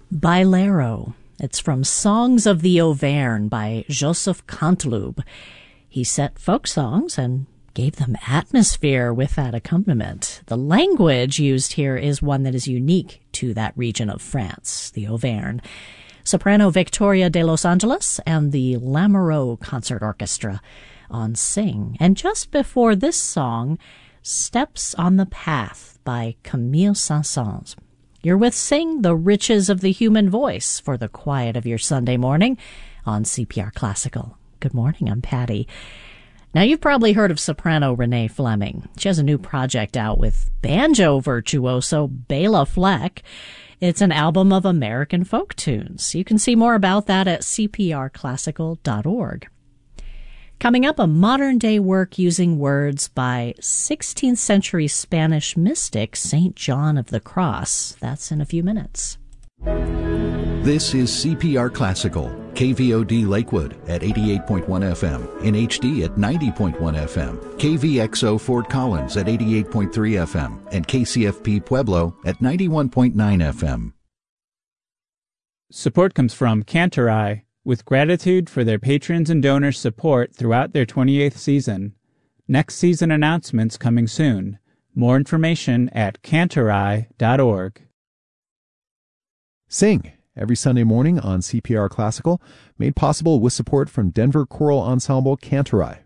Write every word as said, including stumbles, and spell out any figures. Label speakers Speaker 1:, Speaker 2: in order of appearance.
Speaker 1: Bailero. It's from Songs of the Auvergne by Joseph Canteloube. He set folk songs and gave them atmosphere with that accompaniment. The language used here is one that is unique to that region of France, the Auvergne. Soprano Victoria de Los Angeles and the Lamoureux Concert Orchestra on Sing. And just before this song, Steps on the Path by Camille Saint-Saëns. You're with Sing, the riches of the human voice, for the quiet of your Sunday morning on C P R Classical. Good morning, I'm Patty. Now, you've probably heard of soprano Renee Fleming. She has a new project out with banjo virtuoso Bela Fleck. It's an album of American folk tunes. You can see more about that at c p r classical dot org. Coming up, a modern-day work using words by sixteenth century Spanish mystic Saint John of the Cross. That's in a few minutes.
Speaker 2: This is C P R Classical, K V O D Lakewood at eighty-eight point one F M, in H D at ninety point one F M, K V X O Fort Collins at eighty-eight point three F M, and K C F P Pueblo at ninety-one point nine F M.
Speaker 3: Support comes from Cantorai, with gratitude for their patrons and donors' support throughout their twenty-eighth season. Next season announcements coming soon. More information at cantorai dot org.
Speaker 4: Sing, every Sunday morning on C P R Classical, made possible with support from Denver Choral Ensemble Cantorai.